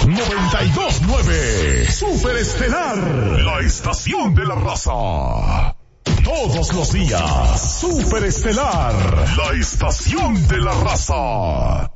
92.9. Superestelar, la estación de la raza. Todos los días, Superestelar, la estación de la raza.